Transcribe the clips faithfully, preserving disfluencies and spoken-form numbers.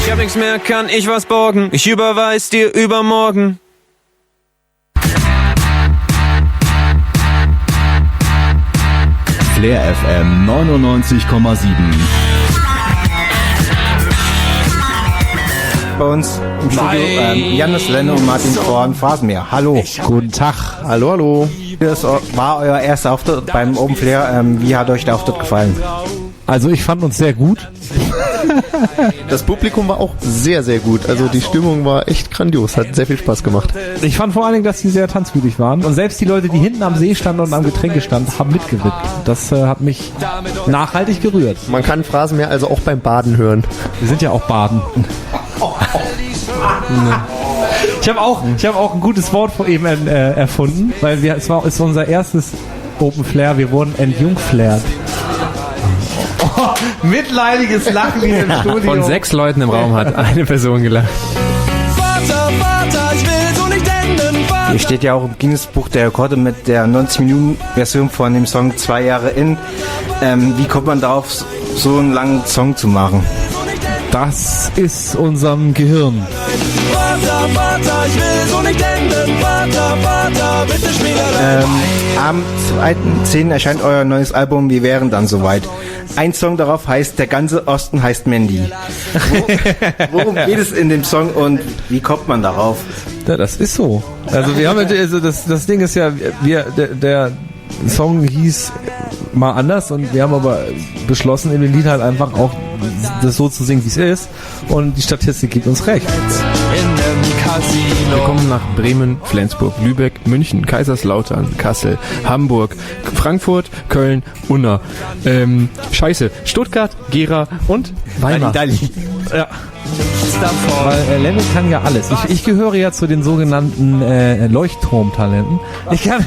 Ich hab nichts mehr, kann ich was borgen? Ich überweis dir übermorgen. Flair F M neunundneunzig Komma sieben. Bei uns im Studio ähm, Jannis Lenne und Martin Korn, Phrasenmäher. Hallo. Guten Tag. Hallo, hallo. Das war euer erster Auftritt beim Open Flair. Ähm, wie hat euch der Auftritt gefallen? Also ich fand uns sehr gut. Das Publikum war auch sehr, sehr gut. Also die Stimmung war echt grandios. Hat sehr viel Spaß gemacht. Ich fand vor allen Dingen, dass sie sehr tanzwütig waren. Und selbst die Leute, die hinten am See standen und am Getränkestand, haben mitgewippt. Das äh, hat mich nachhaltig gerührt. Man kann Phrasenmäher also auch beim Baden hören. Wir sind ja auch Baden. Ich habe auch, ich hab auch ein gutes Wort vor eben äh, erfunden, weil wir, es war ist unser erstes Open Flair. Wir wurden entjungflärt. Oh, mitleidiges Lachen hier im Studio. Von sechs Leuten im Raum hat eine Person gelacht. Vater, Vater, ich will so nicht enden, Vater. Hier steht ja auch im Guinness-Buch der Rekorde mit der neunzig Minuten Version von dem Song Zwei Jahre in. Ähm, wie kommt man darauf, so einen langen Song zu machen? Das ist unserem Gehirn. Vater, Vater, ich will so nicht enden, Vater, Vater, bitte spiel allein. Ähm, am zweiten zehnten erscheint euer neues Album Wir wären dann soweit. Ein Song darauf heißt Der ganze Osten heißt Mandy. Wo, worum geht es in dem Song und wie kommt man darauf? Ja, das ist so. Also wir haben also das das Ding ist ja, wir der, der Song hieß mal anders und wir haben aber beschlossen, in dem Lied halt einfach auch das so zu singen, wie es ist, und die Statistik gibt uns recht. Wir kommen nach Bremen, Flensburg, Lübeck, München, Kaiserslautern, Kassel, Hamburg, Frankfurt, Köln, Unna, ähm, Scheiße, Stuttgart, Gera und Weimar. Dali, Dali. Ja. Weil äh, Lenne kann ja alles. Ich, ich gehöre ja zu den sogenannten äh, Leuchtturmtalenten. Ich kann,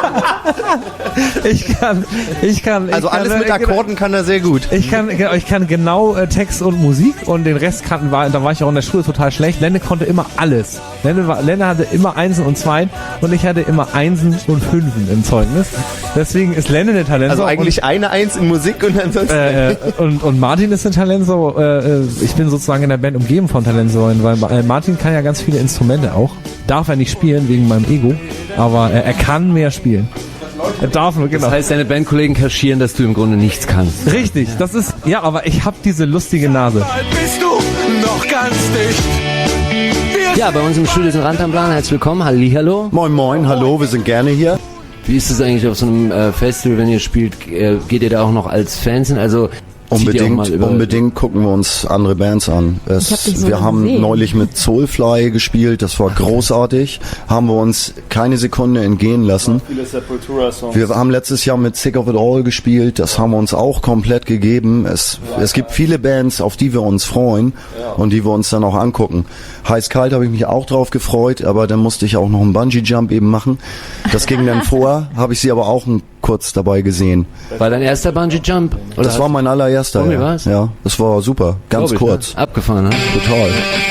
ich kann, ich kann. Also ich kann, alles mit Akkorden kann er sehr gut. Ich kann, ich kann genau äh, Text und Musik und den Rest kannten war, da war ich auch in der Schule total schlecht. Lenne konnte immer alles. Lenne, war, Lenne hatte immer Einsen und Zweien und ich hatte immer Einsen und Fünfen im Zeugnis. Deswegen ist Lenne eine Talent. Also eigentlich und, eine Eins in Musik und ansonsten. Äh, und, und Martin ist ein Talent so. Äh, ich bin sozusagen in der Band umgeben von Talentsäulen, weil äh, Martin kann ja ganz viele Instrumente auch. Darf er nicht spielen wegen meinem Ego, aber äh, er kann mehr spielen. Er darf nur, genau. Das heißt, deine Bandkollegen kaschieren, dass du im Grunde nichts kannst. Richtig, das ist, ja, aber ich habe diese lustige Nase. Bist du noch ganz dicht? Ja, bei uns im Studio ist ein Rand am Plan. Herzlich willkommen. Hallihallo. Moin moin, hallo, wir sind gerne hier. Wie ist es eigentlich auf so einem äh, Festival, wenn ihr spielt? Äh, geht ihr da auch noch als Fans hin? Also Unbedingt, unbedingt gucken wir uns andere Bands an. Es, hab dich so wir haben gesehen. neulich mit Soulfly gespielt, das war großartig, haben wir uns keine Sekunde entgehen lassen. Wir haben letztes Jahr mit Sick of It All gespielt, das haben wir uns auch komplett gegeben. Es, es gibt viele Bands, auf die wir uns freuen und die wir uns dann auch angucken. Heiß-Kalt habe ich mich auch drauf gefreut, aber dann musste ich auch noch einen Bungee-Jump eben machen. Das ging dann vor, habe ich sie aber auch kurz dabei gesehen. War dein erster Bungee-Jump? Das war mein allererster. Oh, wie ja. war's? Ja, das war super, ganz ich, kurz. Ne? Abgefahren, ne? Total.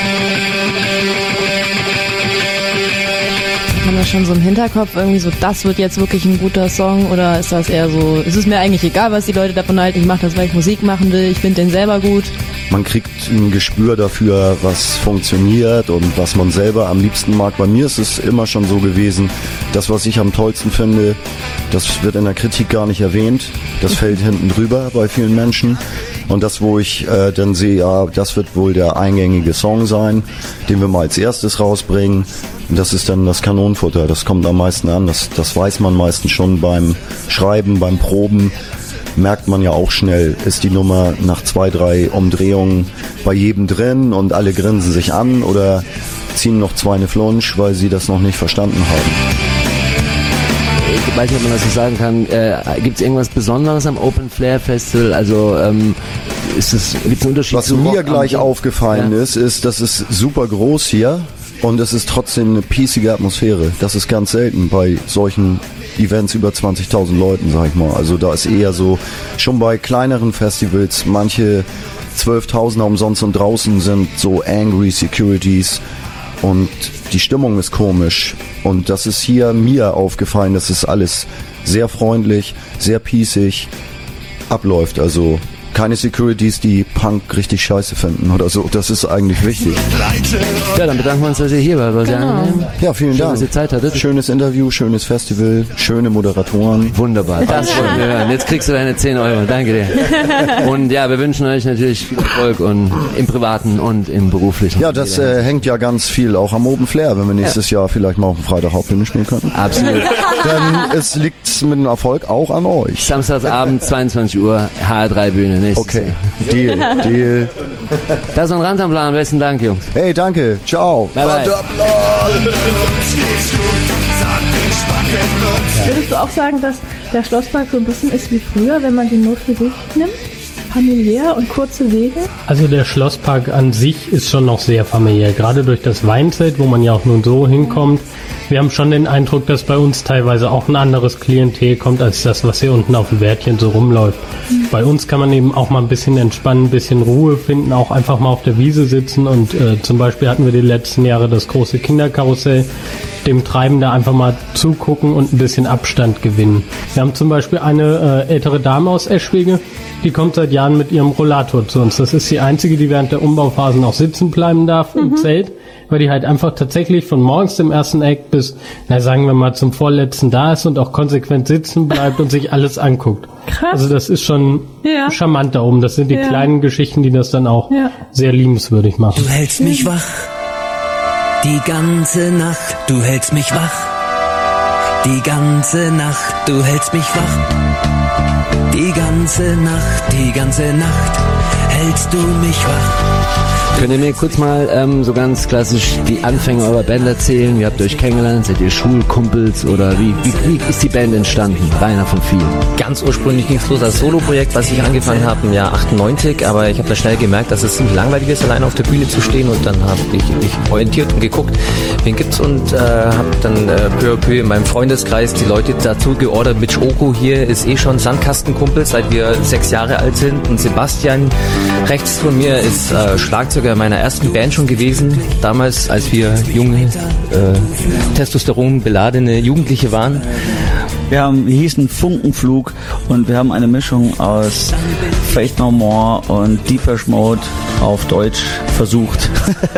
Haben wir schon so im Hinterkopf irgendwie so, das wird jetzt wirklich ein guter Song, oder ist das eher so, ist es mir eigentlich egal, was die Leute davon halten, ich mache das, weil ich Musik machen will, ich finde den selber gut. Man kriegt ein Gespür dafür, was funktioniert und was man selber am liebsten mag. Bei mir ist es immer schon so gewesen, das, was ich am tollsten finde, das wird in der Kritik gar nicht erwähnt. Das fällt hinten drüber bei vielen Menschen. Und das, wo ich äh, dann sehe, ja, das wird wohl der eingängige Song sein, den wir mal als erstes rausbringen. Und das ist dann das Kanonenfutter. Das kommt am meisten an. Das, das weiß man meistens schon beim Schreiben, beim Proben. Merkt man ja auch schnell, ist die Nummer nach zwei, drei Umdrehungen bei jedem drin und alle grinsen sich an oder ziehen noch zwei eine Flunsch, weil sie das noch nicht verstanden haben. Ich weiß nicht, ob man das so sagen kann. Äh, Gibt es irgendwas Besonderes am Open Flair Festival? Also ähm, ist es, gibt's einen Unterschied? Was zu mir Rock gleich am aufgefallen ja. ist, ist, das ist super groß hier und es ist trotzdem eine piecige Atmosphäre. Das ist ganz selten bei solchen Events über zwanzigtausend Leuten, sag ich mal. Also da ist eher so, schon bei kleineren Festivals, manche zwölftausender umsonst und draußen sind so angry Securities und die Stimmung ist komisch. Und das ist hier mir aufgefallen, das ist alles sehr freundlich, sehr piecig abläuft. Also keine Securities, die Punk richtig scheiße finden oder so. Das ist eigentlich wichtig. Ja, dann bedanken wir uns, dass ihr hier wart. Genau. Ja, vielen Schön, Dank. dass ihr Zeit hattet. Schönes Interview, schönes Festival, schöne Moderatoren. Wunderbar. Das wollen wir hören. Jetzt kriegst du deine zehn Euro. Danke dir. Und ja, wir wünschen euch natürlich viel Erfolg und im Privaten und im Beruflichen. Ja, das äh, hängt ja ganz viel auch am Open Flair, wenn wir nächstes ja. Jahr vielleicht mal auf dem Freitag Hauptbühne spielen können. Absolut. Denn es liegt mit dem Erfolg auch an euch. Samstagsabend, zweiundzwanzig Uhr, H R drei Bühne. Nächstes Okay, Deal, Deal. Das ist ein Rand am Plan. Besten Dank, Jungs. Hey, danke. Ciao. Bye, bye. Würdest du auch sagen, dass der Schlosspark so ein bisschen ist wie früher, wenn man den nur für sich nimmt? Familiär und kurze Wege? Also der Schlosspark an sich ist schon noch sehr familiär, gerade durch das Weinzelt, wo man ja auch nun so hinkommt. Wir haben schon den Eindruck, dass bei uns teilweise auch ein anderes Klientel kommt, als das, was hier unten auf dem Wärtchen so rumläuft. Mhm. Bei uns kann man eben auch mal ein bisschen entspannen, ein bisschen Ruhe finden, auch einfach mal auf der Wiese sitzen und äh, zum Beispiel hatten wir die letzten Jahre das große Kinderkarussell, dem Treiben da einfach mal zugucken und ein bisschen Abstand gewinnen. Wir haben zum Beispiel eine äh, ältere Dame aus Eschwege, die kommt seit Jahren mit ihrem Rollator zu uns. Das ist die einzige, die während der Umbauphase noch sitzen bleiben darf mhm. im Zelt, weil die halt einfach tatsächlich von morgens dem ersten Eck bis, na sagen wir mal, zum vorletzten da ist und auch konsequent sitzen bleibt und sich alles anguckt. Krass. Also das ist schon ja. charmant da oben. Das sind die ja. kleinen Geschichten, die das dann auch ja. sehr liebenswürdig machen. Du hältst mich wach, die ganze Nacht, du hältst mich wach, die ganze Nacht, du hältst mich wach, die ganze Nacht, die ganze Nacht, hältst du mich wach. Könnt ihr mir kurz mal ähm, so ganz klassisch die Anfänge eurer Band erzählen? Wie habt ihr euch kennengelernt? Seid ihr Schulkumpels oder wie, wie, wie ist die Band entstanden? Rainer von Viel. Ganz ursprünglich ging es los als Solo-Projekt, was ich angefangen habe im Jahr achtundneunzig, aber ich habe da schnell gemerkt, dass es ziemlich langweilig ist, alleine auf der Bühne zu stehen, und dann habe ich mich orientiert und geguckt, wen gibt's, und äh, habe dann äh, peu à peu in meinem Freundeskreis die Leute dazu geordert. Mitch Oko hier ist eh schon Sandkastenkumpel, seit wir sechs Jahre alt sind, und Sebastian rechts von mir ist äh, Schlagzeuger meiner ersten Band schon gewesen, damals, als wir junge, äh, testosteronbeladene Jugendliche waren. Wir haben, wir hießen Funkenflug, und wir haben eine Mischung aus Faith No More und Depeche Mode auf Deutsch versucht.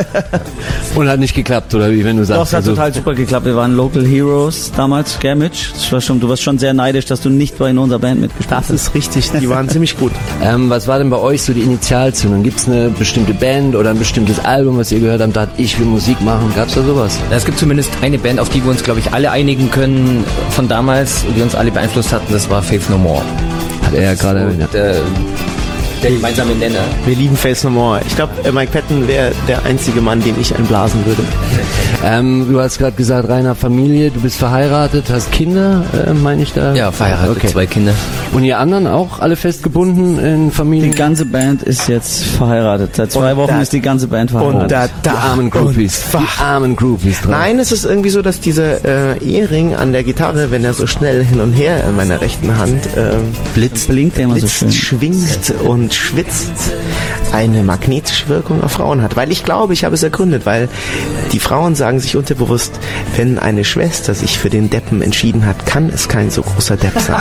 Und hat nicht geklappt, oder wie, wenn du sagst? Doch, es hat total super geklappt. Wir waren Local Heroes damals, gell, Mitch? Das war schon, du warst schon sehr neidisch, dass du nicht bei in unserer Band mitgespielt hast. Das ist richtig, die waren ziemlich gut. Ähm, was war denn bei euch so die Initialzündung? Gibt es eine bestimmte Band oder ein bestimmtes Album, was ihr gehört habt, da ich will Musik machen? Gab es da sowas? Es gibt zumindest eine Band, auf die wir uns, glaube ich, alle einigen können von damals, die uns alle beeinflusst hatten, das war Faith No More. Hat er ja gerade erwähnt. Der, der gemeinsame Nenner. Wir lieben Faith No More. Ich glaube, Mike Patton wäre der einzige Mann, den ich einblasen würde. Ähm, du hast gerade gesagt, Rainer, Familie, du bist verheiratet, hast Kinder, äh, meine ich da? Ja, verheiratet, okay. Zwei Kinder. Und ihr anderen auch alle festgebunden in Familien? Die ganze Band ist jetzt verheiratet. Seit zwei und Wochen da, ist die ganze Band verheiratet. Und da, da, die armen Groupies. Die armen Groupies. Drauf. Nein, es ist irgendwie so, dass dieser äh, Ehering an der Gitarre, wenn er so schnell hin und her in meiner rechten Hand äh, blitzt, blinkt immer so schön, schwingt und schwitzt, eine magnetische Wirkung auf Frauen hat. Weil ich glaube, ich habe es ergründet, weil die Frauen sagen sich unterbewusst, wenn eine Schwester sich für den Deppen entschieden hat, kann es kein so großer Depp sein.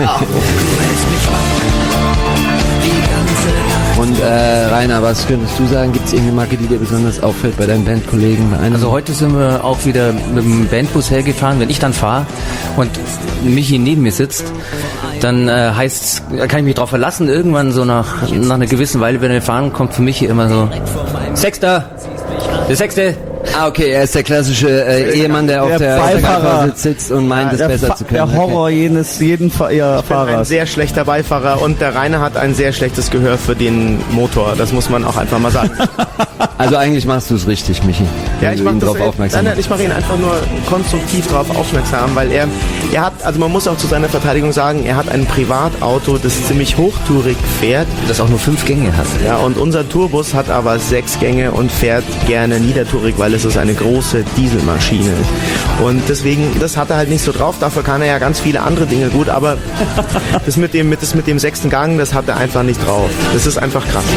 Und äh, Rainer, was könntest du sagen? Gibt es irgendeine Marke, die dir besonders auffällt bei deinen Bandkollegen? Bei also heute sind wir auch wieder mit dem Bandbus hergefahren. Wenn ich dann fahre und Michi neben mir sitzt, dann äh, heißt, kann ich mich drauf verlassen, irgendwann so nach, nach einer gewissen Weile, wenn wir fahren, kommt für mich immer so Sechster, der Sechste. Ah, okay, er ist der klassische äh, Ehemann, der, der auf der Beifahrer sitzt und meint, es besser Fa- zu können. Der Horror okay. jenes, jeden Fa- ja, ich bin Fahrers. ein sehr schlechter Beifahrer, und der Rainer hat ein sehr schlechtes Gehör für den Motor. Das muss man auch einfach mal sagen. Also eigentlich machst du es richtig, Michi. Ja, ich mache drauf aufmerksam. Nein, nein, ich mache ihn einfach nur konstruktiv darauf aufmerksam, weil er, er hat, also man muss auch zu seiner Verteidigung sagen, er hat ein Privatauto, das ziemlich hochtourig fährt. Das auch nur fünf Gänge hat. Ja, und unser Tourbus hat aber sechs Gänge und fährt gerne niedertourig, weil es ist eine große Dieselmaschine. Und deswegen, das hat er halt nicht so drauf, dafür kann er ja ganz viele andere Dinge gut, aber das mit dem, mit, das mit dem sechsten Gang, das hat er einfach nicht drauf. Das ist einfach krass.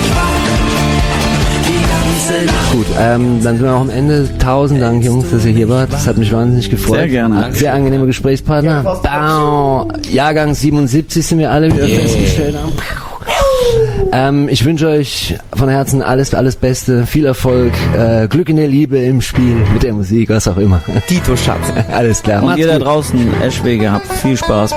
Gut, ähm, dann sind wir auch am Ende. Tausend Dank, Jungs, dass ihr hier wart. Das hat mich wahnsinnig gefreut. Sehr gerne. Sehr angenehme Gesprächspartner. Bau. Jahrgang siebenundsiebzig sind wir alle, wie wir festgestellt haben. Ähm, ich wünsche euch von Herzen alles, alles Beste, viel Erfolg, äh, Glück in der Liebe, im Spiel, mit der Musik, was auch immer. Dito Schatz. Alles klar. Und Macht's ihr da gut. draußen, Eschwege, habt viel Spaß